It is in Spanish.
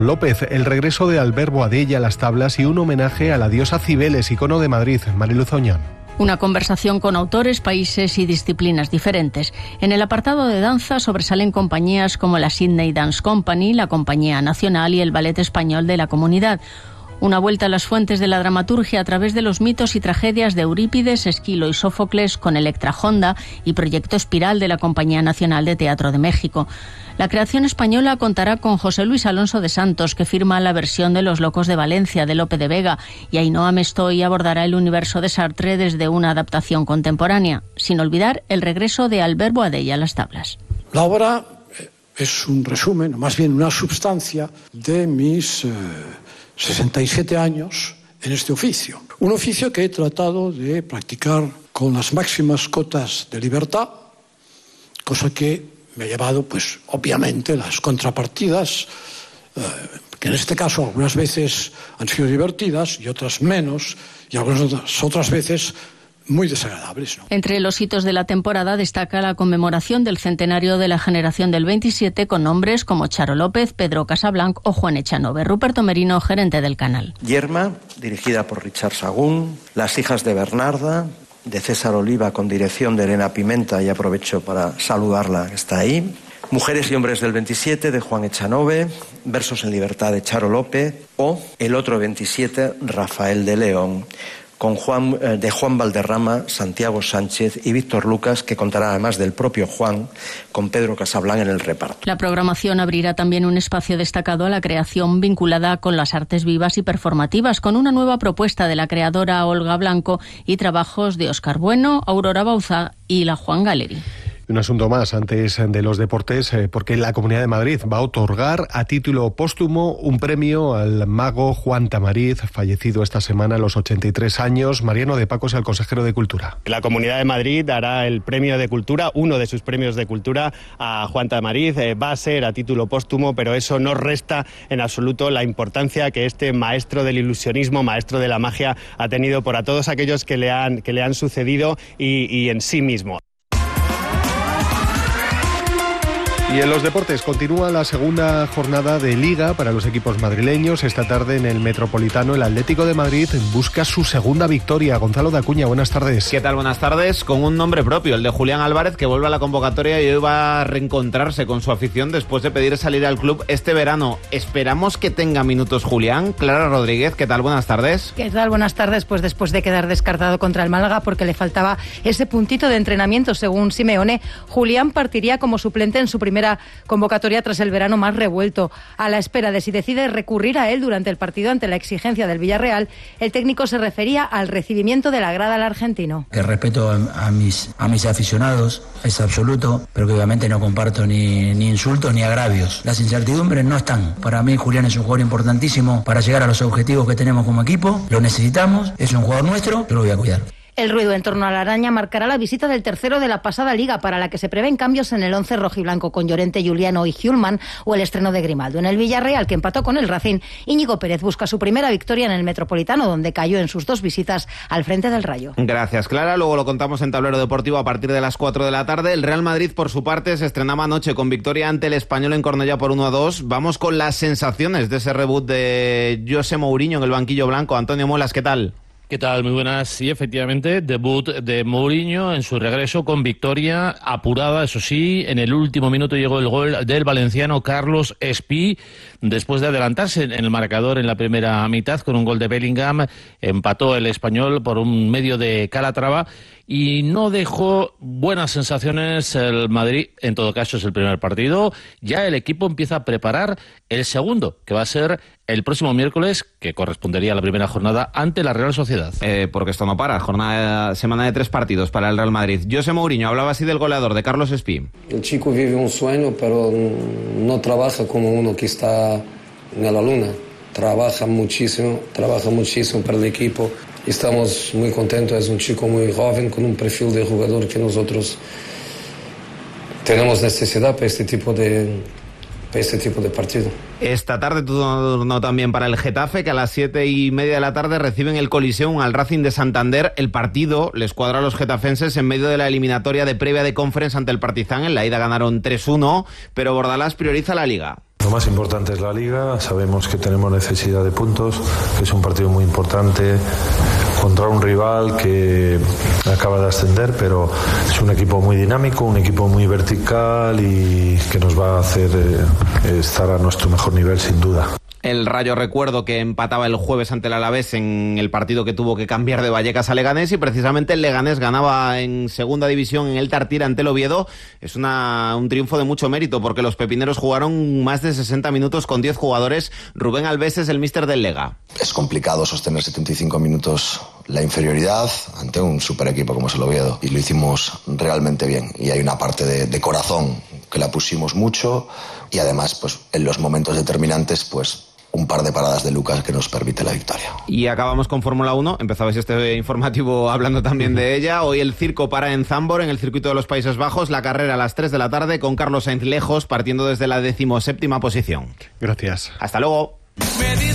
López, el regreso de Albert Boadella a las tablas y un homenaje a la diosa Cibeles, icono de Madrid. Mariluz Oñón. Una conversación con autores, países y disciplinas diferentes. En el apartado de danza sobresalen compañías como la Sydney Dance Company, la Compañía Nacional y el Ballet Español de la Comunidad. Una vuelta a las fuentes de la dramaturgia a través de los mitos y tragedias de Eurípides, Esquilo y Sófocles con Electra Honda y Proyecto Espiral de la Compañía Nacional de Teatro de México. La creación española contará con José Luis Alonso de Santos, que firma la versión de Los Locos de Valencia, de Lope de Vega, y Ainhoa Mestoy abordará el universo de Sartre desde una adaptación contemporánea, sin olvidar el regreso de Albert Boadella a las tablas. La obra es un resumen, o más bien una substancia, de mis 67 años en este oficio. Un oficio que he tratado de practicar con las máximas cotas de libertad, cosa que me ha llevado, pues, obviamente, las contrapartidas, que en este caso algunas veces han sido divertidas y otras menos, y algunas otras veces muy desagradables, ¿no? Entre los hitos de la temporada destaca la conmemoración del centenario de la generación del 27 con nombres como Charo López, Pedro Casablanc o Juan Echanove. Ruperto Merino, gerente del canal. Yerma, dirigida por Richard Sagún, Las hijas de Bernarda, de César Oliva, con dirección de Elena Pimenta, y aprovecho para saludarla, que está ahí. Mujeres y hombres del 27, de Juan Echanove, Versos en libertad, de Charo López, o El otro 27, Rafael de León, con Juan Valderrama, Santiago Sánchez y Víctor Lucas, que contará, además del propio Juan, con Pedro Casablanc en el reparto. La programación abrirá también un espacio destacado a la creación vinculada con las artes vivas y performativas, con una nueva propuesta de la creadora Olga Blanco y trabajos de Óscar Bueno, Aurora Bauza y la Juan Gallery. Un asunto más antes de los deportes, porque la Comunidad de Madrid va a otorgar a título póstumo un premio al mago Juan Tamariz, fallecido esta semana a los 83 años. Mariano de Paco es el consejero de Cultura. La Comunidad de Madrid dará el premio de Cultura, uno de sus premios de Cultura, a Juan Tamariz. Va a ser a título póstumo, pero eso no resta en absoluto la importancia que este maestro del ilusionismo, maestro de la magia, ha tenido para todos aquellos que le han sucedido y en sí mismo. Y en los deportes continúa la segunda jornada de Liga para los equipos madrileños. Esta tarde en el Metropolitano el Atlético de Madrid busca su segunda victoria. Gonzalo de Acuña, buenas tardes. ¿Qué tal? Buenas tardes. Con un nombre propio, el de Julián Álvarez, que vuelve a la convocatoria y hoy va a reencontrarse con su afición después de pedir salir al club este verano. Esperamos que tenga minutos Julián. Clara Rodríguez, ¿qué tal? Buenas tardes. ¿Qué tal? Buenas tardes. Pues después de quedar descartado contra el Málaga porque le faltaba ese puntito de entrenamiento, según Simeone, Julián partiría como suplente en su primera convocatoria tras el verano más revuelto. A la espera de si decide recurrir a él durante el partido ante la exigencia del Villarreal, el técnico se refería al recibimiento de la grada al argentino. Que respeto a mis aficionados es absoluto, pero que obviamente no comparto ni insultos ni agravios. Las incertidumbres no están. Para mí Julián es un jugador importantísimo para llegar a los objetivos que tenemos como equipo. Lo necesitamos, es un jugador nuestro, yo lo voy a cuidar. El ruido en torno a la araña marcará la visita del tercero de la pasada Liga, para la que se prevén cambios en el 11 rojiblanco con Llorente, Juliano y Hjulman, o el estreno de Grimaldo. En el Villarreal, que empató con el Racing, Íñigo Pérez busca su primera victoria en el Metropolitano, donde cayó en sus dos visitas al frente del Rayo. Gracias, Clara. Luego lo contamos en Tablero Deportivo a partir de las 4 de la tarde. El Real Madrid, por su parte, se estrenaba anoche con victoria ante el Español en Cornellá por 1-2. Vamos con las sensaciones de ese reboot de José Mourinho en el banquillo blanco. Antonio Muelas, ¿qué tal? ¿Qué tal? Muy buenas. Sí, efectivamente, debut de Mourinho en su regreso con victoria apurada, eso sí. En el último minuto llegó el gol del valenciano Carlos Espí, después de adelantarse en el marcador en la primera mitad con un gol de Bellingham. Empató el Español por un medio de Calatrava y no dejó buenas sensaciones el Madrid. En todo caso, es el primer partido. Ya el equipo empieza a preparar el segundo, que va a ser el próximo miércoles, que correspondería a la primera jornada ante la Real Sociedad. Porque esto no para, semana de 3 partidos para el Real Madrid. José Mourinho hablaba así del goleador, de Carlos Espí. El chico vive un sueño, pero no trabaja como uno que está en la luna. Trabaja muchísimo para el equipo. Estamos muy contentos, es un chico muy joven con un perfil de jugador que nosotros tenemos necesidad para este tipo de partido. Esta tarde turno también para el Getafe, que a las 7:30 de la tarde reciben el Coliseum al Racing de Santander. El partido les cuadra a los getafenses en medio de la eliminatoria de previa de Conference ante el Partizan. En la ida ganaron 3-1, pero Bordalás prioriza la Liga. Lo más importante es la Liga, sabemos que tenemos necesidad de puntos, que es un partido muy importante contra un rival que acaba de ascender, pero es un equipo muy dinámico, un equipo muy vertical y que nos va a hacer estar a nuestro mejor nivel sin duda. El Rayo, recuerdo que empataba el jueves ante el Alavés en el partido que tuvo que cambiar de Vallecas a Leganés, y precisamente el Leganés ganaba en segunda división en el Tartiere ante el Oviedo. Es un triunfo de mucho mérito porque los pepineros jugaron más de 60 minutos con 10 jugadores. Rubén Alves es el míster del Lega. Es complicado sostener 75 minutos la inferioridad ante un super equipo como es el Oviedo, y lo hicimos realmente bien, y hay una parte de corazón que la pusimos mucho, y además pues en los momentos determinantes pues un par de paradas de Lucas que nos permite la victoria. Y acabamos con Fórmula 1. Empezabais este informativo hablando también de ella. Hoy el circo para en Zandvoort, en el circuito de los Países Bajos. La carrera a las 3 de la tarde con Carlos Sainz lejos, partiendo desde la 17ª posición. Gracias. Hasta luego.